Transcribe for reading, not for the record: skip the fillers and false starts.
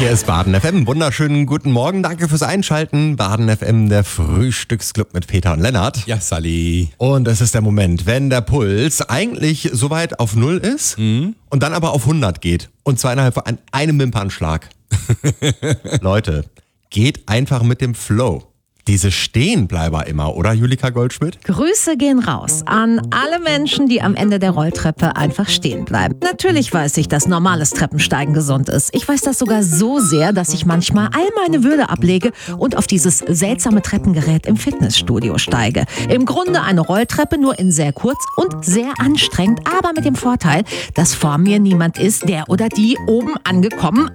Hier ist Baden FM. Wunderschönen guten Morgen. Danke fürs Einschalten. Baden FM, der Frühstücksclub mit Peter und Lennart. Ja, Sally. Und es ist der Moment, wenn der Puls eigentlich soweit auf 0 ist und dann aber auf 100 geht. Und zwar innerhalb von einem Wimpernschlag. Leute, geht einfach mit dem Flow. Diese Stehenbleiber immer, oder Julika Goldschmidt? Grüße gehen raus an alle Menschen, die am Ende der Rolltreppe einfach stehen bleiben. Natürlich weiß ich, dass normales Treppensteigen gesund ist. Ich weiß das sogar so sehr, dass ich manchmal all meine Würde ablege und auf dieses seltsame Treppengerät im Fitnessstudio steige. Im Grunde eine Rolltreppe, nur in sehr kurz und sehr anstrengend, aber mit dem Vorteil, dass vor mir niemand ist, der oder die oben angekommen